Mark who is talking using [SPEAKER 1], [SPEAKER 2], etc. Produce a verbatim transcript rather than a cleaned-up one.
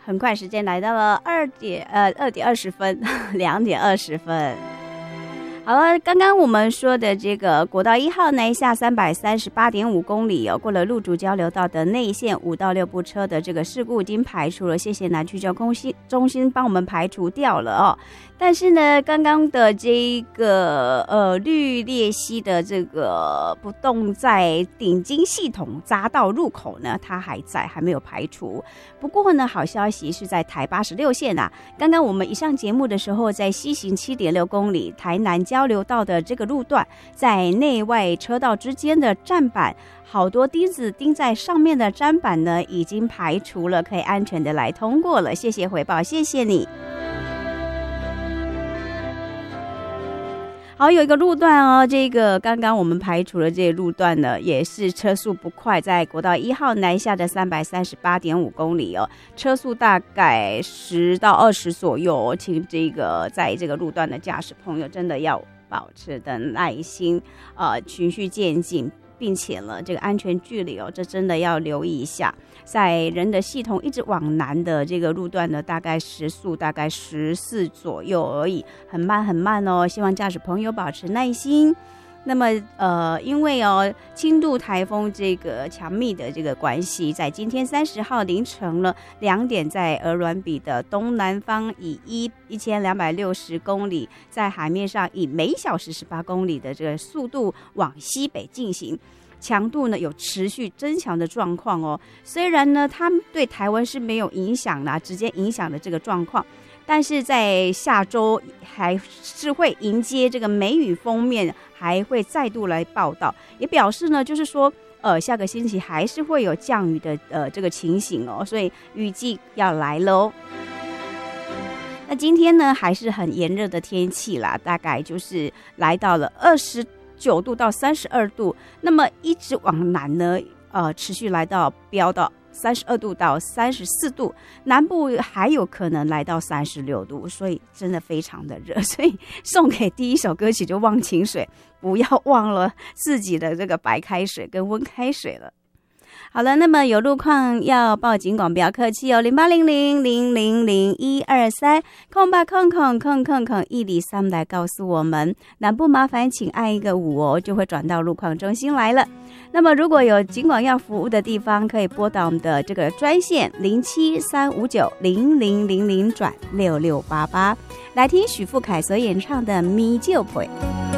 [SPEAKER 1] 很快时间来到了二点呃二点二十分，两点二十分。好了，刚刚我们说的这个国道一号南下三百三十八点五公里哦，过了路竹交流道的内线五到六部车的这个事故已经排除了，谢谢南区交通中心帮我们排除掉了哦。但是呢，刚刚的这个呃绿鬣蜥的这个不动在顶金系统匝道入口呢，它还在，还没有排除。不过呢，好消息是在台八十六线啊，刚刚我们一上节目的时候，在西行七点六公里台南交流道的这个路段，在内外车道之间的站板，好多钉子钉在上面的砧板呢，已经排除了，可以安全的来通过了。谢谢回报，谢谢你。好，有一个路段哦，这个刚刚我们排除了这个路段呢，也是车速不快，在国道一号南下的三百三十八点五公里哦，车速大概十到二十左右哦，请这个在这个路段的驾驶朋友真的要保持的耐心，呃，循序渐进，并且呢，这个安全距离哦，这真的要留意一下。在人的系统一直往南的这个路段呢，大概时速大概十四左右而已，很慢很慢哦。希望驾驶朋友保持耐心。那么呃，因为哦轻度台风这个强密的这个关系，在今天三十号凌晨了两点，在鹅銮鼻的东南方以一一千两百六十公里，在海面上以每小时十八公里的这个速度往西北进行。强度呢有持续增强的状况哦，虽然呢它对台湾是没有影响啦，直接影响的这个状况，但是在下周还是会迎接这个梅雨锋面，还会再度来报道，也表示呢就是说呃下个星期还是会有降雨的呃这个情形哦，所以雨季要来了哦。那今天呢还是很炎热的天气啦，大概就是来到了二十九度到三十二度，那么一直往南呢，呃，持续来到飙到三十二度到三十四度，南部还有可能来到三十六度，所以真的非常的热。所以送给第一首歌曲就忘情水，不要忘了自己的这个白开水跟温开水了。好了，那么有路况要报警广，不要客气哦，零八零零零零零一二三空吧空空空空空一里三来告诉我们，南部麻烦请按一个五哦，就会转到路况中心来了。那么如果有警广要服务的地方，可以拨打我们的这个专线零七三五九零零零零转六六八八，来听许富凯所演唱的《咪就陪》。